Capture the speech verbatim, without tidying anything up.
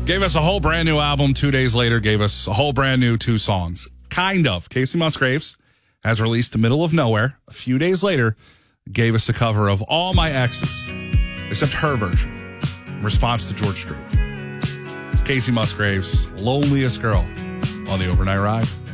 Gave us a whole brand new album. Two days later, gave us a whole brand new two songs. Kind of. Casey Musgraves has released Middle of Nowhere. A few days later, gave us a cover of All My Exes, except her version, in response to George Strait. It's Casey Musgraves' Loneliest Girl on the Overnight Ride.